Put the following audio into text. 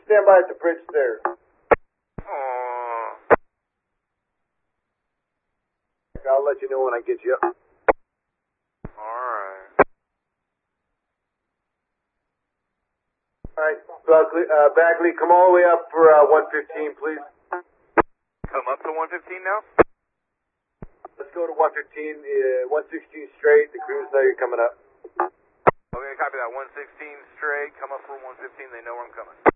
stand by at the bridge there. I'll let you know when I get you up. Alright. Alright, Bagley, come all the way up for 115, please. Come up to 115 now? Let's go to 115, 116 straight. The crews know you're coming up. Okay, copy that. 116 straight. Come up for 115. They know where I'm coming.